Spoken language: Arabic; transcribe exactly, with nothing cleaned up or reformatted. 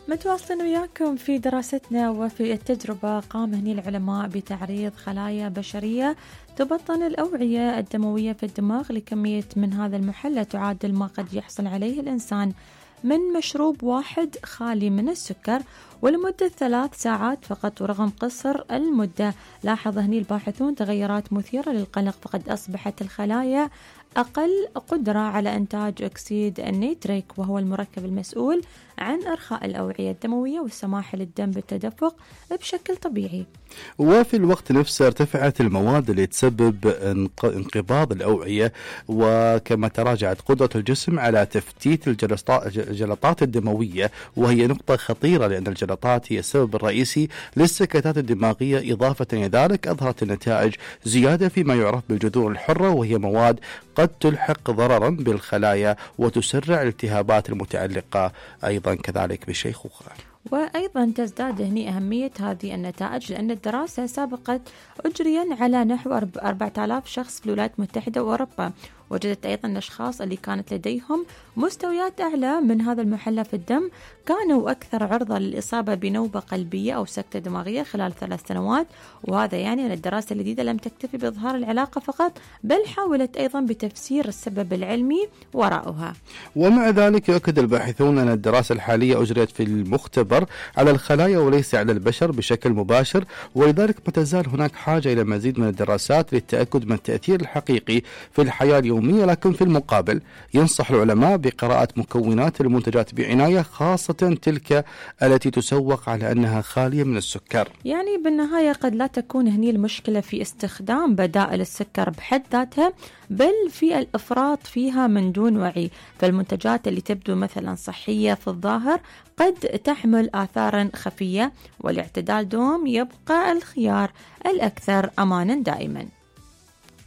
متواصلين وياكم في دراستنا. وفي التجربة قام هني العلماء بتعريض خلايا بشرية تبطن الأوعية الدموية في الدماغ لكمية من هذا المحلى تعادل ما قد يحصل عليه الإنسان من مشروب واحد خالي من السكر ولمدة ثلاث ساعات فقط. ورغم قصر المدة لاحظ هني الباحثون تغيرات مثيرة للقلق، فقد أصبحت الخلايا أقل قدرة على إنتاج أكسيد النيتريك وهو المركب المسؤول عن إرخاء الأوعية الدموية والسماح للدم بالتدفق بشكل طبيعي. وفي الوقت نفسه ارتفعت المواد اللي تسبب انقباض الأوعية، وكما تراجعت قدرة الجسم على تفتيت الجلطات الدموية، وهي نقطة خطيرة لأن الجلطات هي السبب الرئيسي للسكتات الدماغية. إضافة إلى ذلك أظهرت النتائج زيادة فيما يعرف بالجذور الحرة، وهي مواد قد تلحق ضررا بالخلايا وتسرع الالتهابات المتعلقة أيضا كذلك بالشيخوخة. وأيضا تزداد هني أهمية هذه النتائج لأن الدراسة سابقت أجريا على نحو أربعة آلاف شخص في الولايات المتحدة وأوروبا. وجدت أيضا الأشخاص اللي كانت لديهم مستويات أعلى من هذا المحلى في الدم كانوا أكثر عرضة للإصابة بنوبة قلبية أو سكتة دماغية خلال ثلاث سنوات. وهذا يعني أن الدراسة الجديدة لم تكتفي بإظهار العلاقة فقط، بل حاولت أيضا بتفسير السبب العلمي وراءها. ومع ذلك يؤكد الباحثون أن الدراسة الحالية أجريت في المختبر على الخلايا وليس على البشر بشكل مباشر، ولذلك ما تزال هناك حاجة إلى مزيد من الدراسات للتأكد من التأثير الحقيقي في الحياة اليومية. لكن في المقابل ينصح العلماء بقراءة مكونات المنتجات بعناية، خاصة تلك التي تسوق على أنها خالية من السكر. يعني بالنهاية قد لا تكون هني المشكلة في استخدام بدائل السكر بحد ذاتها، بل في الإفراط فيها من دون وعي. فالمنتجات اللي تبدو مثلا صحية في الظاهر قد تحمل آثارا خفية، والاعتدال دوم يبقى الخيار الأكثر أمانا دائما.